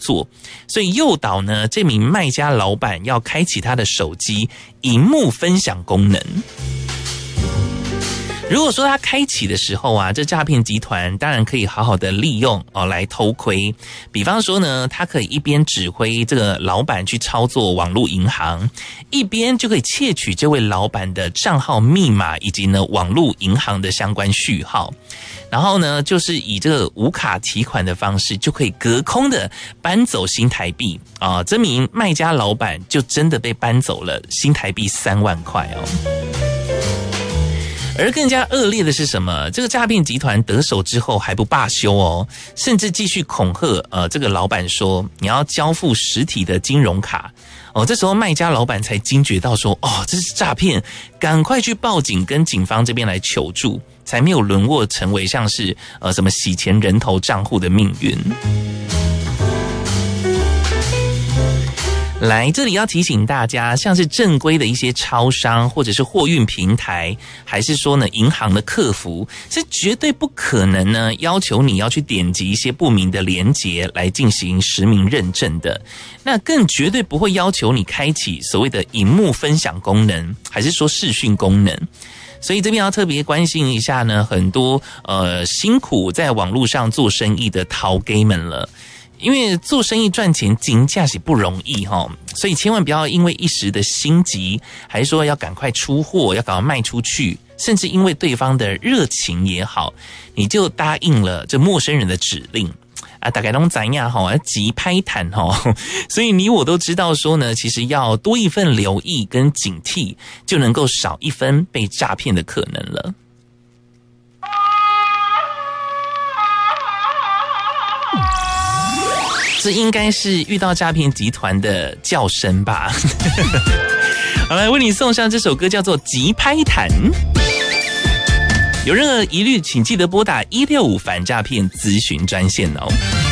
作，所以诱导呢这名卖家老板要开启他的手机萤幕分享功能。如果说他开启的时候啊，这诈骗集团当然可以好好的利用来偷窥。比方说呢，他可以一边指挥这个老板去操作网络银行，一边就可以窃取这位老板的账号密码以及呢网络银行的相关序号。然后呢，就是以这个无卡提款的方式，就可以隔空的搬走新台币啊！这名卖家老板就真的被搬走了新台币3万块哦。而更加恶劣的是什么？这个诈骗集团得手之后还不罢休哦，甚至继续恐吓这个老板说你要交付实体的金融卡哦。这时候卖家老板才惊觉到说这是诈骗，赶快去报警跟警方这边来求助，才没有沦落成为像是什么洗钱人头账户的命运。来，这里要提醒大家，像是正规的一些超商或者是货运平台，还是说呢银行的客服，是绝对不可能呢要求你要去点击一些不明的连结来进行实名认证的。那更绝对不会要求你开启所谓的萤幕分享功能，还是说视讯功能。所以这边要特别关心一下呢，很多辛苦在网络上做生意的淘gay们了。因为做生意赚钱真的是不容易所以千万不要因为一时的心急，还是说要赶快出货，要赶快卖出去，甚至因为对方的热情也好，你就答应了这陌生人的指令啊，大概都怎样急拍谈所以你我都知道说呢，其实要多一份留意跟警惕，就能够少一分被诈骗的可能了。这应该是遇到诈骗集团的叫声吧。好，来为你送上这首歌，叫做《急拍谈》。有任何疑虑，请记得拨打165反诈骗咨询专线哦。